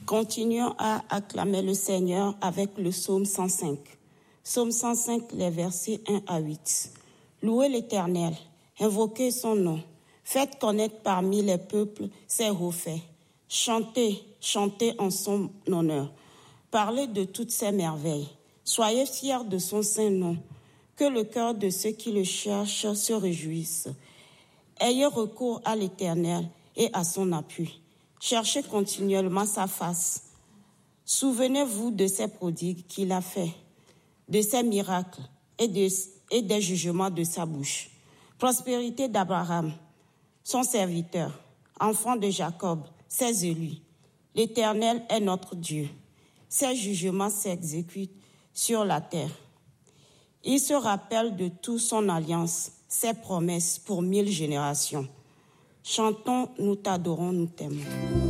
Continuons à acclamer le Seigneur avec le psaume 105. Psaume 105, les versets 1 à 8. Louez l'Éternel, invoquez son nom, faites connaître parmi les peuples ses hauts faits. Chantez, chantez en son honneur, parlez de toutes ses merveilles. Soyez fiers de son saint nom, que le cœur de ceux qui le cherchent se réjouisse. Ayez recours à l'Éternel et à son appui. Cherchez continuellement sa face. Souvenez-vous de ses prodigues qu'il a faits, de ses miracles et des jugements de sa bouche. Prospérité d'Abraham, son serviteur, enfant de Jacob, ses élus. L'Éternel est notre Dieu. Ses jugements s'exécutent sur la terre. Il se rappelle de toute son alliance, ses promesses pour 1000 générations. Chantons, nous t'adorons, nous t'aimons.